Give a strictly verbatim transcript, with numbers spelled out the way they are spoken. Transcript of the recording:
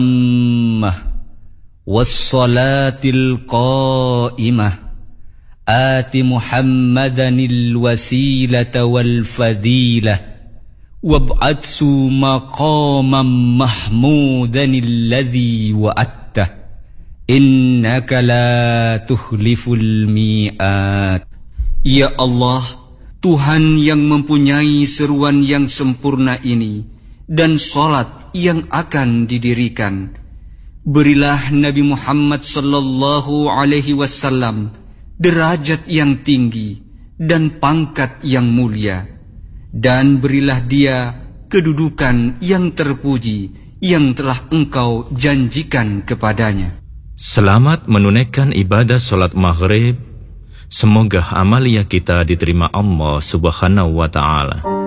والصلاة القائمة آت محمدا الوسيلة والفضيلة وابعثه مقاما محمودا الذي وعدته إنك لا تخلف الميعاد. Ya Allah, Tuhan yang mempunyai seruan yang sempurna ini dan salat yang akan didirikan, berilah Nabi Muhammad sallallahu alaihi wasallam derajat yang tinggi dan pangkat yang mulia, dan berilah dia kedudukan yang terpuji yang telah Engkau janjikan kepadanya. Selamat menunaikan ibadah salat maghrib. Semoga amalia kita diterima Allah Subhanahu wa ta'ala.